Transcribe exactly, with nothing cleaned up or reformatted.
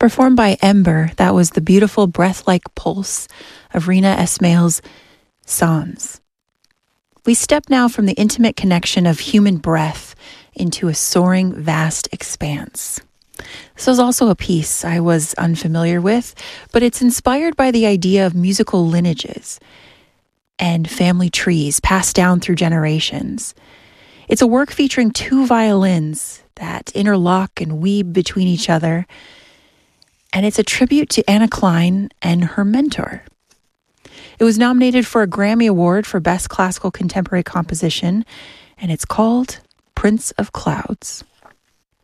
performed by Ember. That was the beautiful breath-like pulse of Rina Ismail's Sans. We step now from the intimate connection of human breath into a soaring, vast expanse. This was also a piece I was unfamiliar with, but it's inspired by the idea of musical lineages and family trees passed down through generations. It's a work featuring two violins that interlock and weave between each other, and it's a tribute to Anna Klein and her mentor. It was nominated for a Grammy Award for Best Classical Contemporary Composition, and it's called Prince of Clouds.